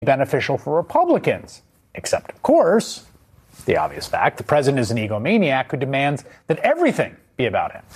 beneficial for Republicans. Except, of course, the obvious fact, the president is an egomaniac who demands that everything be about him.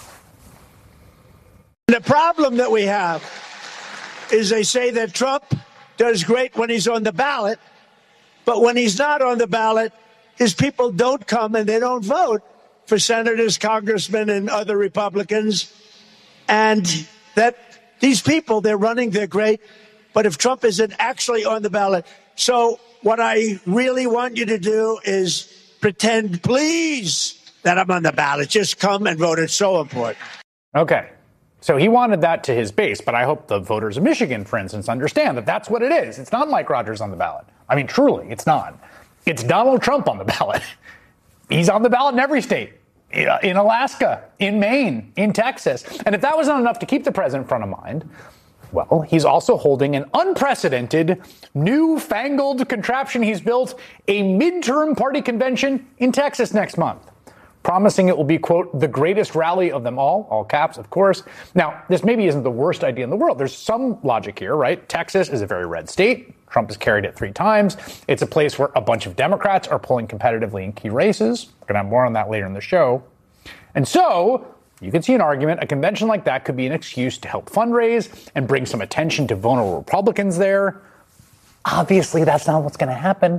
The problem that we have is they say that Trump does great when he's on the ballot, but when he's not on the ballot, his people don't come and they don't vote for senators, congressmen, and other Republicans. And that these people, they're running, they're great, but if Trump isn't actually on the ballot. So what I really want you to do is pretend, please, that I'm on the ballot. Just come and vote. It's so important. Okay. So he wanted that to his base, but I hope the voters of Michigan, for instance, understand that that's what it is. It's not Mike Rogers on the ballot. I mean, truly, it's not. It's Donald Trump on the ballot. He's on the ballot in every state, in Alaska, in Maine, in Texas. And if that was not enough to keep the president front of mind, well, he's also holding an unprecedented, newfangled contraption he's built, a midterm party convention in Texas next month, promising it will be, quote, the greatest rally of them all caps, of course. Now, this maybe isn't the worst idea in the world. There's some logic here, right? Texas is a very red state. Trump has carried it 3 times. It's a place where a bunch of Democrats are polling competitively in key races. We're going to have more on that later in the show. And so you could see an argument. A convention like that could be an excuse to help fundraise and bring some attention to vulnerable Republicans there. Obviously, that's not what's going to happen.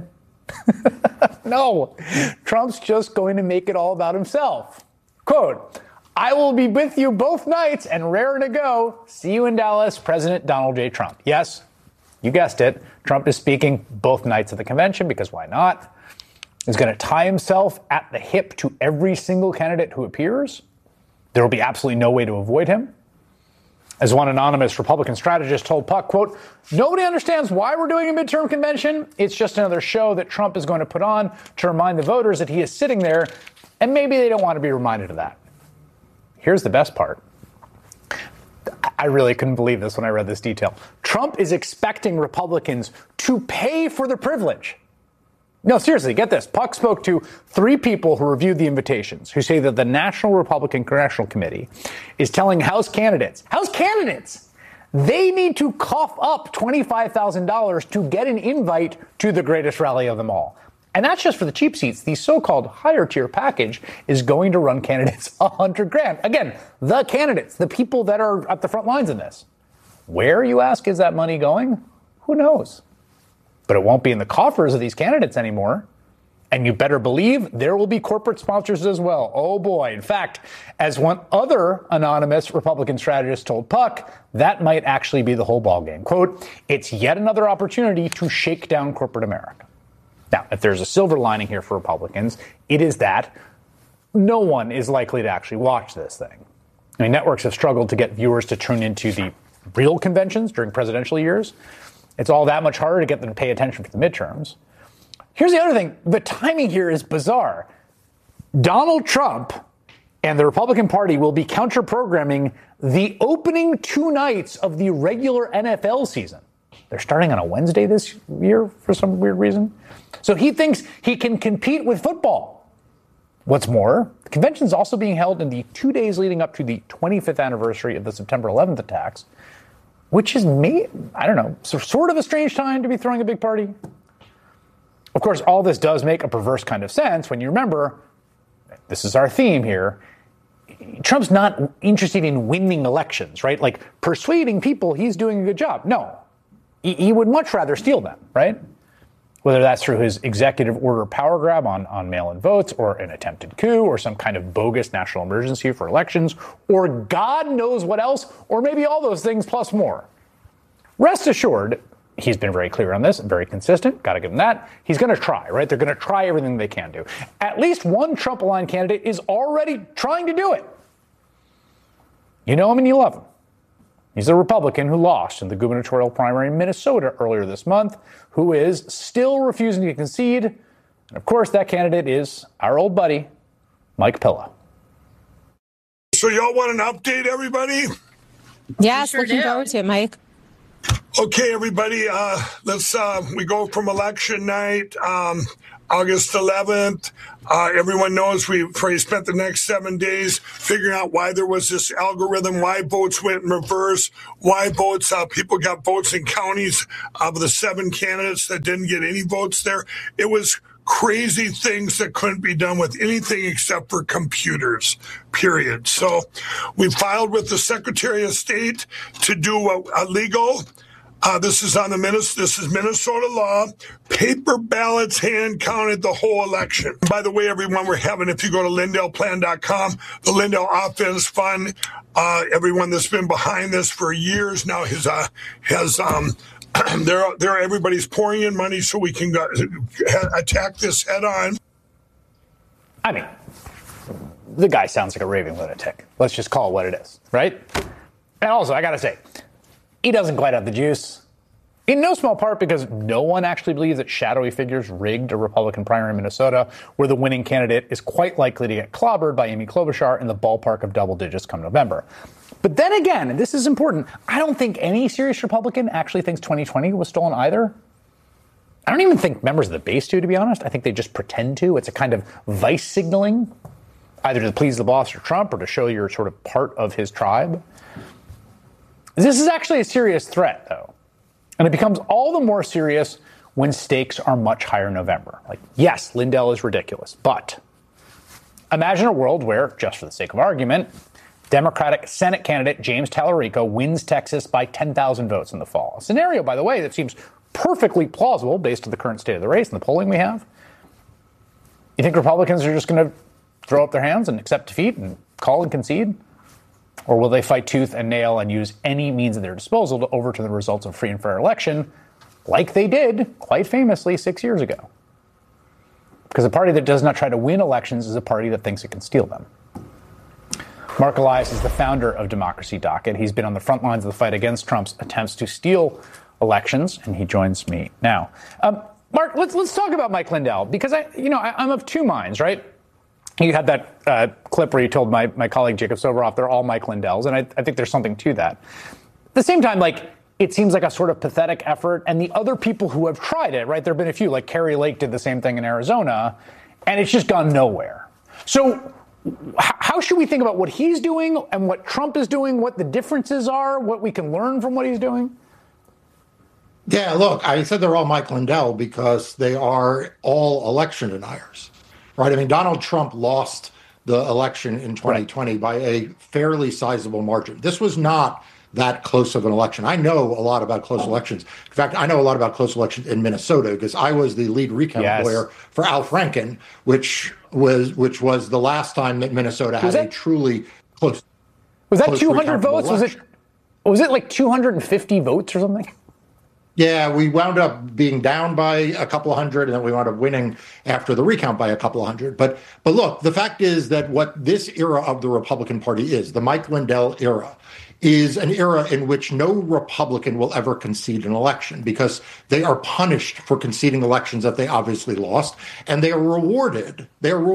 No, Trump's just going to make it all about himself. Quote, I will be with you both nights and raring to go. See you in Dallas, President Donald J. Trump. Yes, you guessed it. Trump is speaking both nights of the convention because why not? He's going to tie himself at the hip to every single candidate who appears. There will be absolutely no way to avoid him. As one anonymous Republican strategist told Puck, quote, nobody understands why we're doing a midterm convention. It's just another show that Trump is going to put on to remind the voters that he is sitting there, and maybe they don't want to be reminded of that. Here's the best part. I really couldn't believe this when I read this detail. Trump is expecting Republicans to pay for the privilege. No, seriously, get this. Puck spoke to 3 people who reviewed the invitations who say that the National Republican Congressional Committee is telling House candidates, they need to cough up $25,000 to get an invite to the greatest rally of them all. And that's just for the cheap seats. The so-called higher tier package is going to run candidates $100,000. Again, the candidates, the people that are at the front lines in this. Where, you ask, is that money going? Who knows? But it won't be in the coffers of these candidates anymore. And you better believe there will be corporate sponsors as well. Oh, boy. In fact, as one other anonymous Republican strategist told Puck, that might actually be the whole ballgame. Quote, it's yet another opportunity to shake down corporate America. Now, if there's a silver lining here for Republicans, it is that no one is likely to actually watch this thing. I mean, networks have struggled to get viewers to tune into the real conventions during presidential years. It's all that much harder to get them to pay attention for the midterms. Here's the other thing. The timing here is bizarre. Donald Trump and the Republican Party will be counter-programming the opening 2 nights of the regular NFL season. They're starting on a Wednesday this year for some weird reason. So he thinks he can compete with football. What's more, the convention is also being held in the 2 days leading up to the 25th anniversary of the September 11th attacks, which is, sort of a strange time to be throwing a big party. Of course, all this does make a perverse kind of sense when you remember, this is our theme here, Trump's not interested in winning elections, right? Like persuading people he's doing a good job. No, he would much rather steal them, right? Whether that's through his executive order power grab on mail-in votes or an attempted coup or some kind of bogus national emergency for elections or God knows what else, or maybe all those things plus more. Rest assured, he's been very clear on this, very consistent. Got to give him that. He's going to try, right? They're going to try everything they can do. At least one Trump-aligned candidate is already trying to do it. You know him and you love him. He's a Republican who lost in the gubernatorial primary in Minnesota earlier this month, who is still refusing to concede. And of course, that candidate is our old buddy, Mike Pilla. So y'all want an update, everybody? Yes, looking forward to it, Mike. Okay, everybody, we go from election night. August 11th. Everyone knows we spent the next 7 days figuring out why there was this algorithm, why votes went in reverse, why votes, people got votes in counties of the 7 candidates that didn't get any votes there. It was crazy things that couldn't be done with anything except for computers, period. So we filed with the Secretary of State to do a legal. This is Minnesota law. Paper ballots hand counted the whole election. By the way, everyone, we're having, if you go to LindellPlan.com, the Lindell Offense Fund, everyone that's been behind this for years now everybody's pouring in money so we can attack this head on. I mean, the guy sounds like a raving lunatic. Let's just call it what it is, right? And also, I got to say, he doesn't quite have the juice. In no small part because no one actually believes that shadowy figures rigged a Republican primary in Minnesota, where the winning candidate is quite likely to get clobbered by Amy Klobuchar in the ballpark of double digits come November. But then again, and this is important, I don't think any serious Republican actually thinks 2020 was stolen either. I don't even think members of the base do, to be honest. I think they just pretend to. It's a kind of vice signaling, either to please the boss or Trump or to show you're sort of part of his tribe. This is actually a serious threat, though. And it becomes all the more serious when stakes are much higher in November. Like, yes, Lindell is ridiculous, but imagine a world where, just for the sake of argument, Democratic Senate candidate James Tallarico wins Texas by 10,000 votes in the fall. A scenario, by the way, that seems perfectly plausible based on the current state of the race and the polling we have. You think Republicans are just going to throw up their hands and accept defeat and call and concede? Or will they fight tooth and nail and use any means at their disposal to overturn the results of a free and fair election, like they did, quite famously, 6 years ago? Because a party that does not try to win elections is a party that thinks it can steal them. Mark Elias is the founder of Democracy Docket. He's been on the front lines of the fight against Trump's attempts to steal elections, and he joins me now. Mark, let's talk about Mike Lindell, because I'm of two minds, right? You had that clip where you told my colleague Jacob Soboroff they're all Mike Lindells, and I think there's something to that. At the same time, it seems like a sort of pathetic effort, and the other people who have tried it, right? There have been a few, like Kari Lake did the same thing in Arizona, and it's just gone nowhere. So how should we think about what he's doing and what Trump is doing, what the differences are, what we can learn from what he's doing? Yeah, look, I said they're all Mike Lindell because they are all election deniers, right? I mean, Donald Trump lost the election in 2020 by a fairly sizable margin. This was not that close of an election. I know a lot about close elections. In fact, I know a lot about close elections in Minnesota because I was the lead recount lawyer for Al Franken, which was the last time that Minnesota had a truly close. Was that 200 votes? Was it like 250 votes or something? Yeah, we wound up being down by a couple of hundred, and then we wound up winning after the recount by a couple of hundred. But look, the fact is that what this era of the Republican Party is, the Mike Lindell era, is an era in which no Republican will ever concede an election because they are punished for conceding elections that they obviously lost, and they are rewarded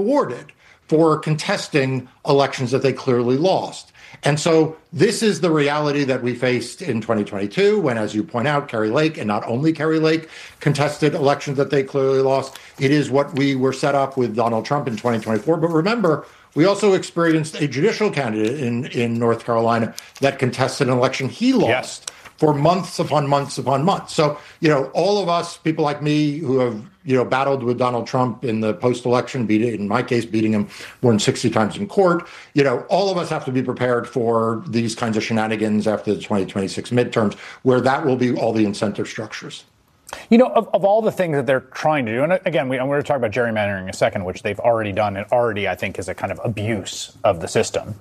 for contesting elections that they clearly lost. And so this is the reality that we faced in 2022 when, as you point out, Kari Lake, and not only Kari Lake, contested elections that they clearly lost. It is what we were set up with Donald Trump in 2024. But remember, we also experienced a judicial candidate in North Carolina that contested an election he lost for months upon months upon months. So, all of us, people like me who have, battled with Donald Trump in the post-election, in my case, beating him more than 60 times in court, all of us have to be prepared for these kinds of shenanigans after the 2026 midterms, where that will be all the incentive structures. Of all the things that they're trying to do, and again, we're going to talk about gerrymandering in a second, which they've already done and already, I think, is a kind of abuse of the system.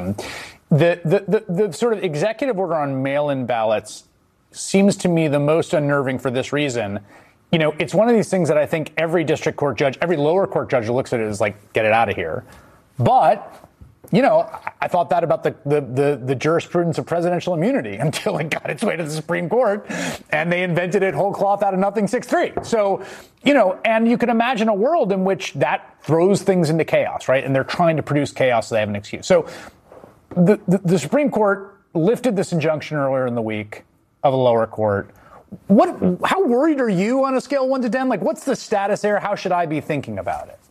The sort of executive order on mail-in ballots seems to me the most unnerving for this reason. It's one of these things that I think every district court judge, every lower court judge looks at it as like, get it out of here. But I thought that about the jurisprudence of presidential immunity until it got its way to the Supreme Court and they invented it whole cloth out of nothing 6-3. So, and you can imagine a world in which that throws things into chaos, right? And they're trying to produce chaos so they have an excuse. So the Supreme Court lifted this injunction earlier in the week of a lower court. How worried are you on a scale of 1 to 10? Like, what's the status there? How should I be thinking about it?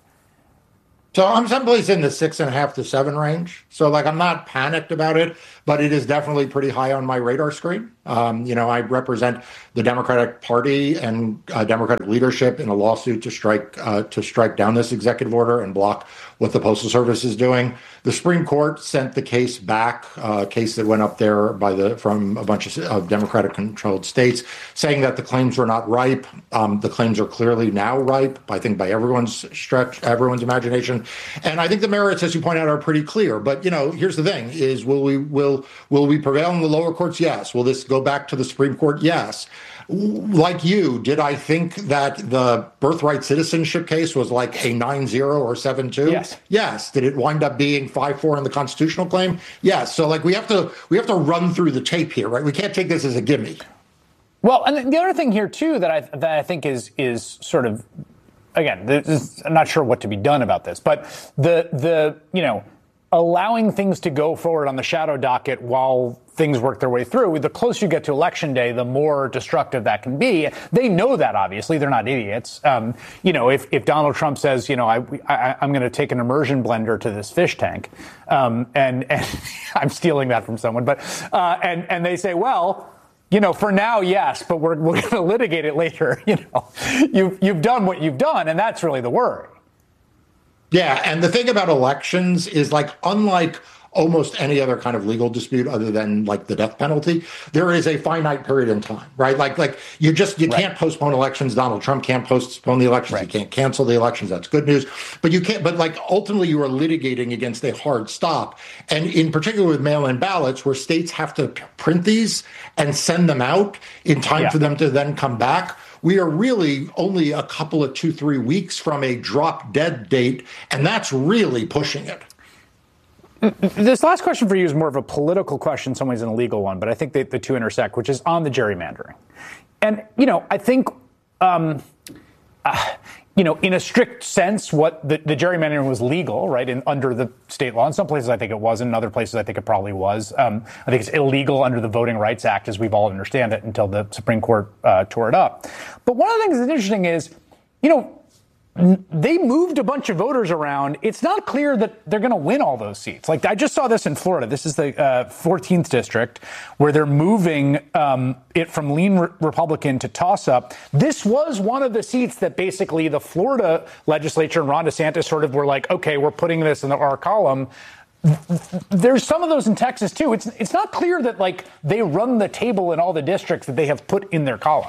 So I'm someplace in the 6.5 to 7 range. So like I'm not panicked about it, but it is definitely pretty high on my radar screen. I represent the Democratic Party and Democratic leadership in a lawsuit to strike down this executive order and block what the Postal Service is doing. The Supreme Court sent the case back, a case that went up there from a bunch of Democratic-controlled states, saying that the claims were not ripe. The claims are clearly now ripe, I think, by everyone's imagination. And I think the merits, as you point out, are pretty clear. But here's the thing: is will we prevail in the lower courts? Yes. Will this go back to the Supreme Court? Yes. Like you, did I think that the birthright citizenship case was like a 9-0 or 7-2? Yes. Yes. Did it wind up being 5-4 in the constitutional claim? Yes. So like we have to run through the tape here, right? We can't take this as a gimme. Well, and the other thing here too that I think is sort of, again, I'm not sure what to be done about this, but the allowing things to go forward on the shadow docket while things work their way through, the closer you get to Election Day, the more destructive that can be. They know that, obviously. They're not idiots. If Donald Trump says, I'm going to take an immersion blender to this fish tank, and I'm stealing that from someone, but and they say, well, for now, yes, but we're going to litigate it later. You've done what you've done, and that's really the worry. Yeah, and the thing about elections is, like, unlike almost any other kind of legal dispute other than like the death penalty, there is a finite period in time, right? Like you can't postpone elections. Donald Trump can't postpone the elections. Right. You can't cancel the elections. That's good news. But ultimately you are litigating against a hard stop. And in particular with mail-in ballots, where states have to print these and send them out in time for them to then come back, we are really only a couple of 2-3 weeks from a drop dead date. And that's really pushing it. This last question for you is more of a political question, in some ways, than a legal one, but I think the two intersect, which is on the gerrymandering. And, I think, in a strict sense, what the gerrymandering was legal, right, under the state law. In some places, I think it wasn't. In other places, I think it probably was. I think it's illegal under the Voting Rights Act, as we've all understand it, until the Supreme Court tore it up. But one of the things that's interesting is, they moved a bunch of voters around. It's not clear that they're going to win all those seats. Like, I just saw this in Florida. This is the 14th district, where they're moving it from lean Republican to toss-up. This was one of the seats that basically the Florida legislature and Ron DeSantis sort of were like, okay, we're putting this in our column. There's some of those in Texas, too. It's not clear that, like, they run the table in all the districts that they have put in their column.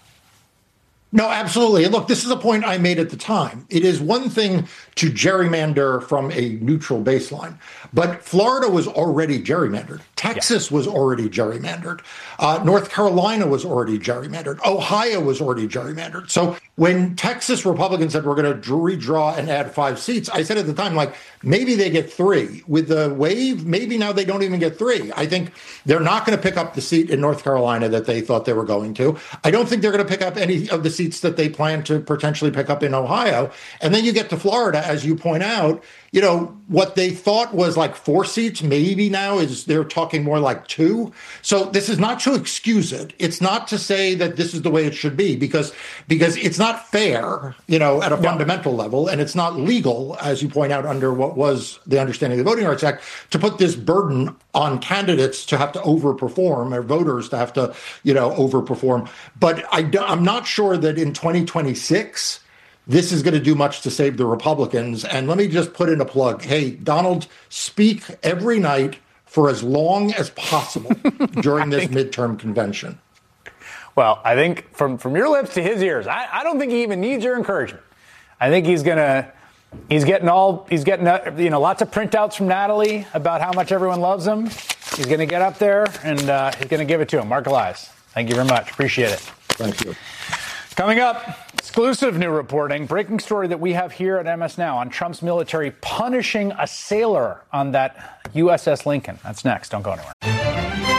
No, absolutely. And look, this is a point I made at the time. It is one thing to gerrymander from a neutral baseline, but Florida was already gerrymandered. Texas was already gerrymandered. North Carolina was already gerrymandered. Ohio was already gerrymandered. So when Texas Republicans said we're going to redraw and add 5 seats, I said at the time, like, maybe they get 3. With the wave, maybe now they don't even get 3. I think they're not going to pick up the seat in North Carolina that they thought they were going to. I don't think they're going to pick up any of the seats that they plan to potentially pick up in Ohio. And then you get to Florida, as you point out, what they thought was like 4 seats, maybe now they're talking more like 2. So this is not to excuse it. It's not to say that this is the way it should be, because it's not fair, at a fundamental level, and it's not legal, as you point out, under what was the understanding of the Voting Rights Act, to put this burden on candidates to have to overperform, or voters to have to, overperform. But I'm not sure that in 2026, this is going to do much to save the Republicans. And let me just put in a plug. Hey, Donald, speak every night for as long as possible during this midterm convention. Well, I think from your lips to his ears, I don't think he even needs your encouragement. I think he's getting lots of printouts from Natalie about how much everyone loves him. He's going to get up there and he's going to give it to him. Mark Elias, thank you very much. Appreciate it. Thank you. Coming up, exclusive new reporting, breaking story that we have here at MS Now on Trump's military punishing a sailor on that USS Lincoln. That's next. Don't go anywhere.